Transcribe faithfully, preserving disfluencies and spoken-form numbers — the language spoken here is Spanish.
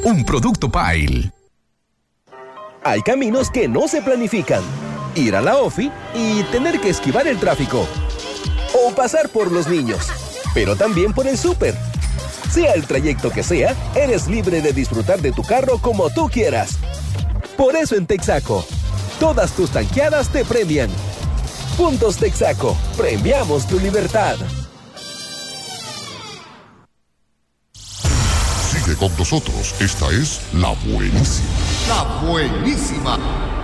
un producto Pile. Hay caminos que no se planifican. Ir a la ofi y tener que esquivar el tráfico. O pasar por los niños, pero también por el súper. Sea el trayecto que sea, eres libre de disfrutar de tu carro como tú quieras. Por eso en Texaco, todas tus tanqueadas te premian. Puntos Texaco, premiamos tu libertad. Sigue con nosotros, esta es La Buenísima. La Buenísima.